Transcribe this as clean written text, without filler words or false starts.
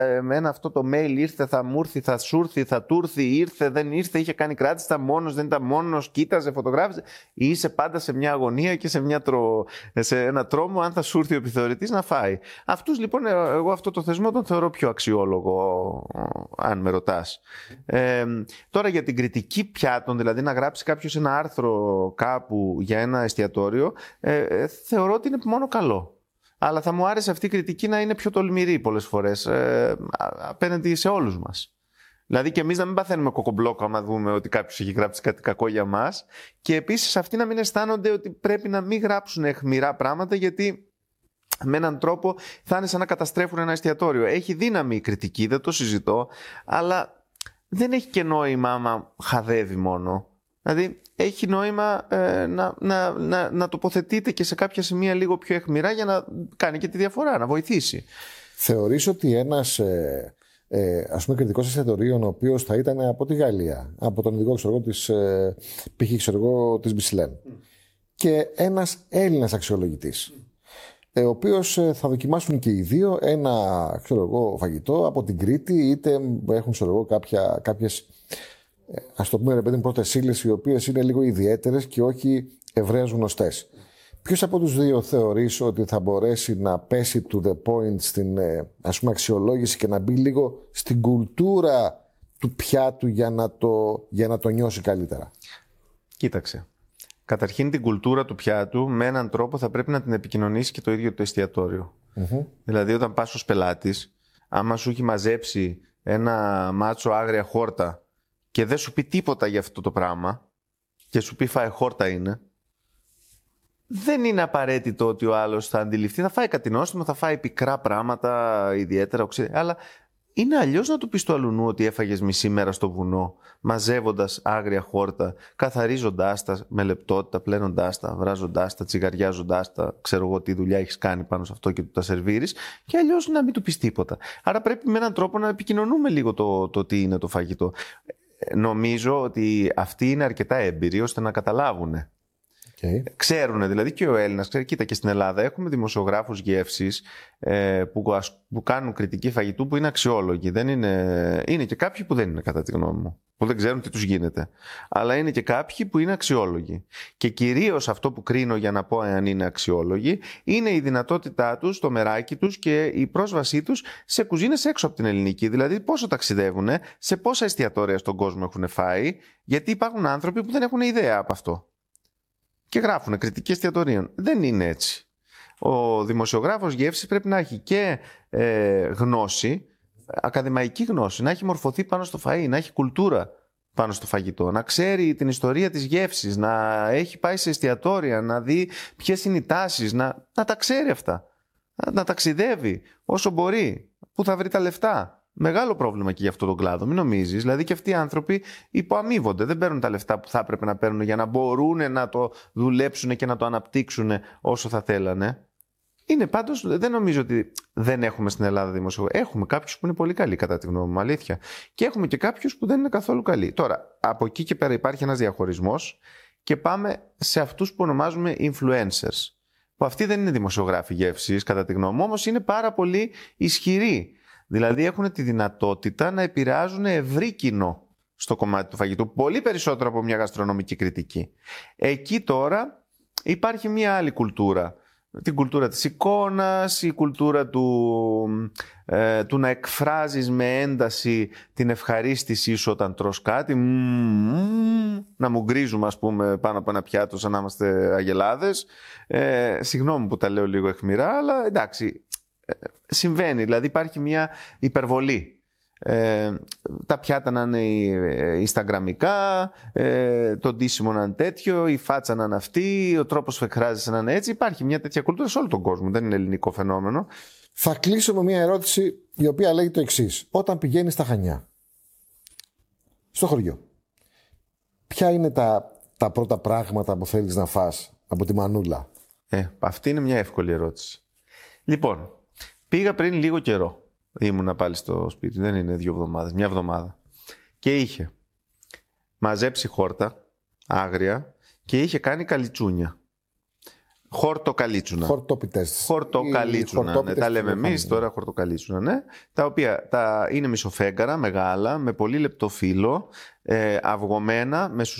εμένα αυτό το mail ήρθε, θα μου έρθει, θα σου έρθει, θα του έρθει, ήρθε, δεν ήρθε, είχε κάνει κράτηση, ήταν μόνος, δεν ήταν μόνος, κοίταζε, φωτογράφησε. Είσαι πάντα σε μια αγωνία και σε ένα τρόμο αν θα σου έρθει ο επιθεωρητής να φάει. Αυτούς λοιπόν, εγώ αυτό το θεσμό τον θεωρώ πιο αξιόλογο, αν με ρωτάς. Τώρα για την κριτική πιάτων, δηλαδή να γράψει κάποιος ένα άρθρο κάπου για ένα εστιατόριο, θεωρώ ότι είναι μόνο καλό. Αλλά θα μου άρεσε αυτή η κριτική να είναι πιο τολμηρή πολλές φορές απέναντι σε όλους μας. Δηλαδή και εμείς να μην παθαίνουμε κοκομπλόκο άμα δούμε ότι κάποιος έχει γράψει κάτι κακό για μας, και επίσης αυτοί να μην αισθάνονται ότι πρέπει να μην γράψουν αιχμηρά πράγματα, γιατί με έναν τρόπο θα είναι σαν να καταστρέφουν ένα εστιατόριο. Έχει δύναμη η κριτική, δεν το συζητώ, αλλά δεν έχει και νόημα άμα χαδεύει μόνο. Δηλαδή έχει νόημα να τοποθετείτε και σε κάποια σημεία λίγο πιο αιχμηρά για να κάνει και τη διαφορά, να βοηθήσει. Θεωρείς ότι ένας ας πούμε κριτικός εστιατορίων, ο οποίος θα ήταν από τη Γαλλία, από τον ειδικό της Μισλέν, και ένας Έλληνας αξιολογητής, ο οποίος θα δοκιμάσουν και οι δύο ένα φαγητό από την Κρήτη, είτε έχουν κάποιες, ας το πούμε ρε παιδί μου, πρώτες ύλες οι οποίες είναι λίγο ιδιαίτερες και όχι ευρέως γνωστές. Ποιος από τους δύο θεωρείς ότι θα μπορέσει να πέσει to the point στην ας πούμε αξιολόγηση και να μπει λίγο στην κουλτούρα του πιάτου για να το νιώσει καλύτερα? Κοίταξε. Καταρχήν την κουλτούρα του πιάτου με έναν τρόπο θα πρέπει να την επικοινωνήσει και το ίδιο το εστιατόριο. Δηλαδή όταν πας ως πελάτης, άμα σου έχει μαζέψει ένα μάτσο άγρια χόρτα και δεν σου πει τίποτα για αυτό το πράγμα και σου πει φάε χόρτα είναι, δεν είναι απαραίτητο ότι ο άλλος θα αντιληφθεί. Θα φάει κάτι νόστιμο, θα φάει πικρά πράγματα ιδιαίτερα, αλλά είναι αλλιώς να του πεις του αλουνού ότι έφαγες μισή μέρα στο βουνό, μαζεύοντας άγρια χόρτα, καθαρίζοντάς τα με λεπτότητα, πλένοντάς τα, βράζοντάς τα, τσιγαριάζοντάς τα, ξέρω εγώ τι δουλειά έχεις κάνει πάνω σε αυτό και του τα σερβίρεις, και αλλιώς να μην του πεις τίποτα. Άρα πρέπει με έναν τρόπο να επικοινωνούμε λίγο το τι είναι το φαγητό. Νομίζω ότι αυτοί είναι αρκετά έμπειροι ώστε να καταλάβουν. Ξέρουν δηλαδή, και ο Έλληνας ξέρει. Κοίτα, και στην Ελλάδα έχουμε δημοσιογράφους γεύσης που κάνουν κριτική φαγητού που είναι αξιόλογοι. Είναι και κάποιοι που δεν είναι, κατά τη γνώμη μου, που δεν ξέρουν τι τους γίνεται. Αλλά είναι και κάποιοι που είναι αξιόλογοι. Και κυρίως αυτό που κρίνω για να πω αν είναι αξιόλογοι είναι η δυνατότητά τους, το μεράκι τους και η πρόσβασή τους σε κουζίνες έξω από την ελληνική. Δηλαδή πόσο ταξιδεύουν, σε πόσα εστιατόρια στον κόσμο έχουν φάει, γιατί υπάρχουν άνθρωποι που δεν έχουν ιδέα από αυτό και γράφουν κριτική εστιατορίων. Δεν είναι έτσι. Ο δημοσιογράφος γεύσης πρέπει να έχει και γνώση, ακαδημαϊκή γνώση, να έχει μορφωθεί πάνω στο φαΐ, να έχει κουλτούρα πάνω στο φαγητό, να ξέρει την ιστορία της γεύσης, να έχει πάει σε εστιατόρια, να δει ποιες είναι οι τάσεις, να τα ξέρει αυτά. Να ταξιδεύει όσο μπορεί, που θα βρει τα λεφτά. Μεγάλο πρόβλημα και για αυτό τον κλάδο, μην νομίζεις. Δηλαδή και αυτοί οι άνθρωποι υποαμείβονται. Δεν παίρνουν τα λεφτά που θα έπρεπε να παίρνουν για να μπορούν να το δουλέψουν και να το αναπτύξουν όσο θα θέλανε. Είναι πάντως, δεν νομίζω ότι δεν έχουμε στην Ελλάδα δημοσιογράφους. Έχουμε κάποιους που είναι πολύ καλοί, κατά τη γνώμη μου, αλήθεια. Και έχουμε και κάποιους που δεν είναι καθόλου καλοί. Τώρα, από εκεί και πέρα υπάρχει ένας διαχωρισμός και πάμε σε αυτούς που ονομάζουμε influencers. Που αυτοί δεν είναι δημοσιογράφοι γεύσης, κατά τη γνώμη μου, όμως είναι πάρα πολύ ισχυροί. Δηλαδή έχουν τη δυνατότητα να επηρεάζουν ευρύ κοινό στο κομμάτι του φαγητού, πολύ περισσότερο από μια γαστρονομική κριτική. Εκεί τώρα υπάρχει μια άλλη κουλτούρα. Την κουλτούρα της εικόνας, η κουλτούρα του να εκφράζεις με ένταση την ευχαρίστησή σου όταν τρως κάτι, να μου γκρίζουμε ας πούμε πάνω από ένα πιάτο σαν να είμαστε αγελάδες. Συγγνώμη που τα λέω λίγο αιχμηρά, αλλά εντάξει. Συμβαίνει, δηλαδή υπάρχει μια υπερβολή. Τα πιάτα να είναι instagramικά, το ντύσιμο να είναι τέτοιο, η φάτσα να είναι αυτή, ο τρόπος που εκφράζεσαι να είναι έτσι. Υπάρχει μια τέτοια κουλτούρα σε όλο τον κόσμο, δεν είναι ελληνικό φαινόμενο. Θα κλείσω με μια ερώτηση η οποία λέγει το εξής. Όταν πηγαίνεις στα Χανιά, στο χωριό, ποια είναι τα πρώτα πράγματα που θέλεις να φας από τη μανούλα? Αυτή είναι μια εύκολη ερώτηση. Λοιπόν, πήγα πριν λίγο καιρό. Ήμουνα πάλι στο σπίτι, δεν είναι 2 εβδομάδες, 1 εβδομάδα. Και είχε μαζέψει χόρτα, άγρια, και είχε κάνει καλιτσούνια. Χορτοκαλίτσουνα. Χορτόπιτες. Χορτοκαλίτσουνα. Ναι, τα λέμε εμείς τώρα, χορτοκαλίτσουνα, ναι. Τα οποία είναι μισοφέγγαρα, μεγάλα, με πολύ λεπτό φύλλο, αυγωμένα, με